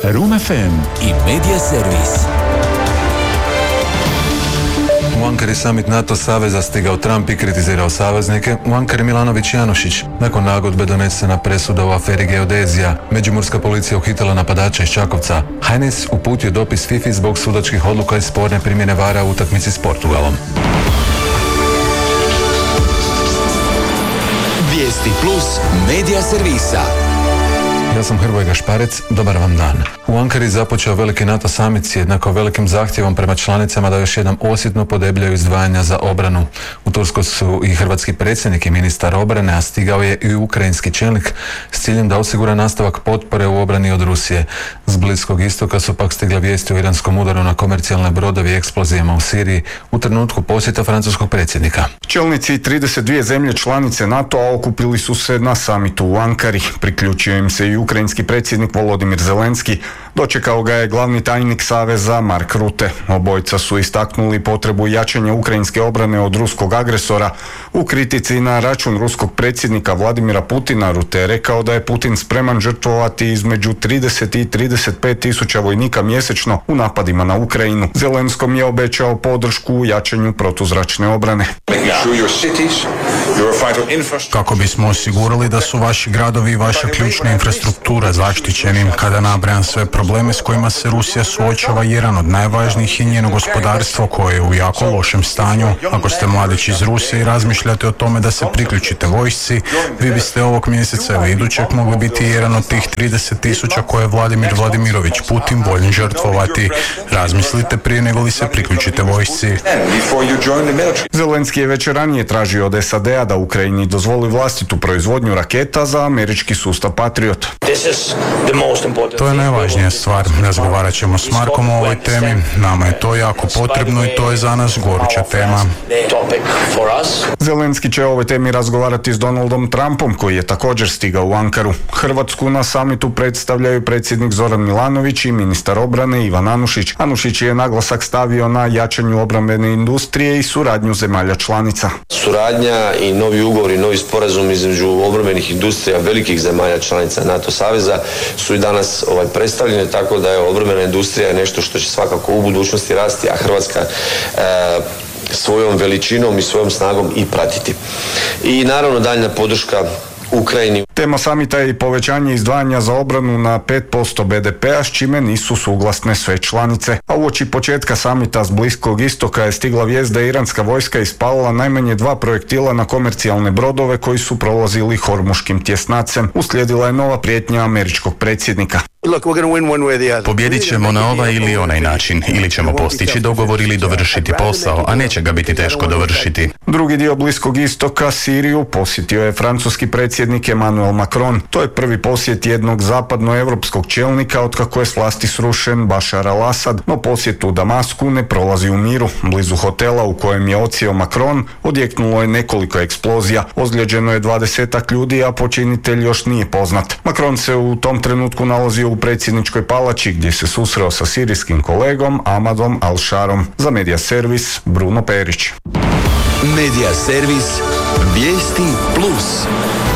Room FM i Media Servis. U Ankari summit NATO saveza stigao Trump i kritizirao saveznike. U Ankari Milanović i Janušić. Nakon nagodbe donesena presuda u aferi Geodezija. Međimurska policija uhitila napadača iz Čakovca. HNS uputio dopis FIFA zbog sudačkih odluka i sporne primjene VAR-a u utakmici s Portugalom. Vijesti plus Media Servisa. Ja sam Hrvoje Gašparec, dobar vam dan. U Ankari započeo veliki NATO summit s jednako velikim zahtjevom prema članicama da još jednom osjetno podebljaju izdvajanja za obranu. U Turskoj su i hrvatski predsjednik i ministar obrane, a stigao je i ukrajinski čelnik s ciljem da osigura nastavak potpore u obrani od Rusije. S Bliskog istoka su pak stigle vijesti o iranskom udaru na komercijalne brodove i eksplozijama u Siriji u trenutku posjeta francuskog predsjednika. Čelnici 32 zemlje članice NATO-a okupili su se na samitu u Ankari. Priključio im se i ukrajinski predsjednik Volodimir Zelenski. Dočekao ga je glavni tajnik Saveza Mark Rutte. Obojica su istaknuli potrebu jačanja ukrajinske obrane od ruskog agresora. U kritici na račun ruskog predsjednika Vladimira Putina Rutte je rekao da je Putin spreman žrtvovati između 30 i 35 tisuća vojnika mjesečno u napadima na Ukrajinu. Zelenskom je obećao podršku u jačanju protuzračne obrane. Kako bismo osigurali da su vaši gradovi i vaša ključna infrastruktura zaštićeni, kada nabrajam sve probleme s kojima se Rusija suočava, jedan od najvažnijih je njeno gospodarstvo koje je u jako lošem stanju. Ako ste mladić iz Rusije i razmišljate o tome da se priključite vojsci, vi biste ovog mjeseca ili idućeg mogli biti jedan od tih 30 tisuća koje je Vladimir Vladimirović Putin voljen žrtvovati. Razmislite prije nego li se priključite vojsci. Zelenski je već ranije tražio od SAD-a da Ukrajini dozvoli vlastitu proizvodnju raketa za američki sustav Patriot. To je najvažnija stvar. Razgovarat ćemo s Markom o ovoj temi. Nama je to jako potrebno i to je za nas goruća tema. Zelenski će o ovoj temi razgovarati s Donaldom Trumpom, koji je također stigao u Ankaru. Hrvatsku na samitu predstavljaju predsjednik Zoran Milanović i ministar obrane Ivan Anušić. Anušić je naglasak stavio na jačanju obrambene industrije i suradnju zemalja članica. Suradnja i novi ugovor i novi sporazum između obrambenih industrija velikih zemalja članica NATO saveza su i danas predstavljene, tako da je obrambena industrija nešto što će svakako u budućnosti rasti, a Hrvatska svojom veličinom i svojom snagom i pratiti. I naravno daljnja podrška Ukrajini. Tema samita je i povećanje izdvajanja za obranu na 5% BDP-a, s čime nisu suglasne sve članice. A uoči početka samita s Bliskog istoka je stigla vijest da je iranska vojska ispalila najmanje 2 projektila na komercijalne brodove koji su prolazili Hormuškim tjesnacem. Uslijedila je nova prijetnja američkog predsjednika. Pobjedit ćemo na ovaj ili onaj način. Ili ćemo postići dogovor ili dovršiti posao, a neće ga biti teško dovršiti. Drugi dio Bliskog istoka, Siriju, posjetio je francuski predsjednik Emmanuel Macron. To je prvi posjet jednog zapadnoevropskog čelnika otkako je s vlasti srušen Bashar al-Assad, no posjet u Damasku ne prolazi u miru. Blizu hotela u kojem je odsjeo Macron odjeknulo je nekoliko eksplozija. Ozlijeđeno je 20 ljudi, a počinitelj još nije poznat. Macron se u tom trenutku nalazio u predsjedničkoj palači gdje se susreo sa sirijskim kolegom Ahmadom al-Sharom. Za Media Servis, Bruno Perić. Media Servis, Vijesti plus.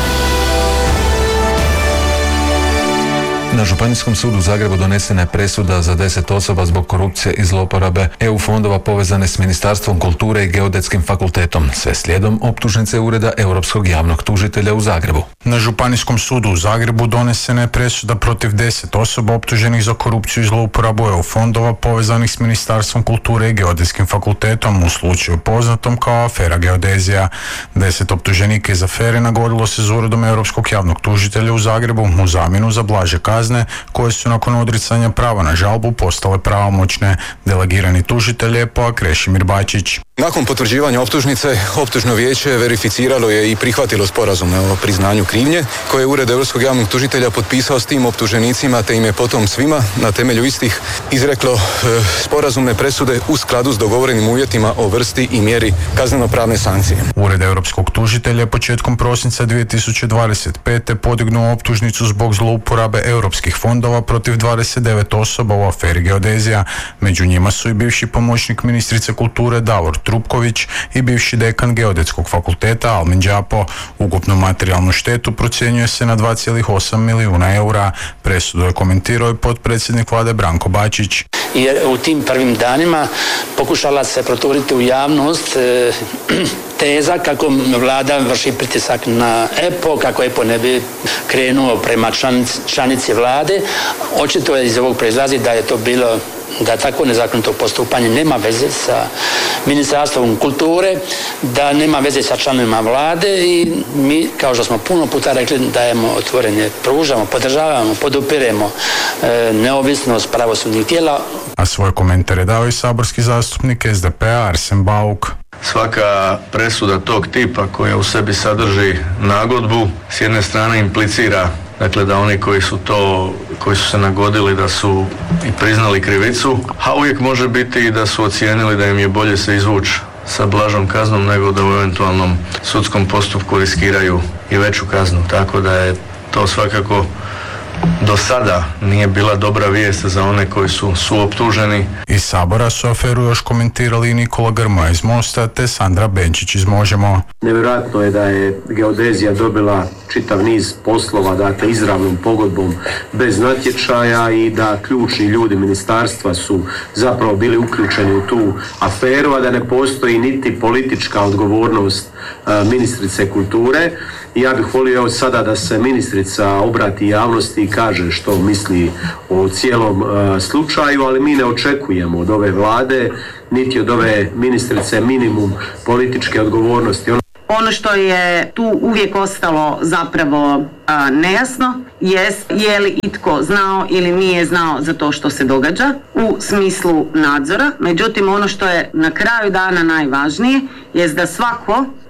Na Županijskom sudu u Zagrebu donesena je presuda za 10 osoba zbog korupcije i zlouporabe EU fondova povezane s Ministarstvom kulture i Geodetskim fakultetom. Sve slijedom optužnice Ureda Europskog javnog tužitelja u Zagrebu. Na Županijskom sudu u Zagrebu donesena je presuda protiv 10 osoba optuženih za korupciju i zlouporabu EU fondova povezanih s Ministarstvom kulture i Geodetskim fakultetom u slučaju poznatom kao afera Geodezija. 10 optuženika iz afere nagodilo se s Uredom Europskog javnog tužitelja u Zagrebu u zamjenu za blaže kazne koje su nakon odricanja prava na žalbu postale pravomoćne. Delegirani tužitelj je Poa Krešimir Bačić. Nakon potvrđivanja optužnice, optužno vijeće verificiralo je i prihvatilo sporazum o priznanju krivnje koje je Ured Europskog javnog tužitelja potpisao s tim optuženicima, te im je potom svima na temelju istih izreklo sporazumne presude u skladu s dogovorenim uvjetima o vrsti i mjeri kaznenopravne sankcije. Ured Europskog tužitelja početkom prosinca 2025. podignuo optužnicu zbog zlouporabe europskih fondova protiv 29 osoba u aferi Geodezija. Među njima su i bivši pomoćnik ministrice kulture Davor Trupković i bivši dekan Geodetskog fakulteta Almin Đapo. Ukupnu materijalnu štetu procjenjuje se na 2,8 milijuna eura. Presudu je komentirao i potpredsjednik vlade Branko Bačić. Jer u tim prvim danima pokušala se proturiti u javnost teza kako vlada vrši pritisak na EPO, kako EPO ne bi krenuo prema članici vlade. Očito je iz ovog proizlazi da je to bilo, da tako nezakonito postupanje nema veze sa Ministarstvom kulture, da nema veze sa članovima vlade i mi, kao što smo puno puta rekli, dajemo otvorenje, pružamo, podržavamo, podupiremo neovisnost pravosudnih tijela. A svoj komentar je dao i saborski zastupnik SDP-a Arsen Bauk. Svaka presuda tog tipa koja u sebi sadrži nagodbu s jedne strane implicira, dakle, da oni koji su se nagodili da su i priznali krivicu, a uvijek može biti i da su ocijenili da im je bolje se izvući sa blažom kaznom nego da u eventualnom sudskom postupku riskiraju i veću kaznu. Tako da je to svakako do sada nije bila dobra vijest za one koji su suoptuženi. Iz Sabora su aferu još komentirali i Nikola Grmoja iz Mosta te Sandra Benčić iz Možemo. Nevjerojatno je da je geodezija dobila čitav niz poslova, dakle izravnom pogodbom bez natječaja i da ključni ljudi ministarstva su zapravo bili uključeni u tu aferu, a da ne postoji niti politička odgovornost ministrice kulture. I ja bih volio sada da se ministrica obrati javnosti i kaže što misli o cijelom slučaju, ali mi ne očekujemo od ove vlade niti od ove ministrice minimum političke odgovornosti. Ono što je tu uvijek ostalo zapravo nejasno jest je li itko znao ili nije znao za to što se događa u smislu nadzora. Međutim, ono što je na kraju dana najvažnije jest da svako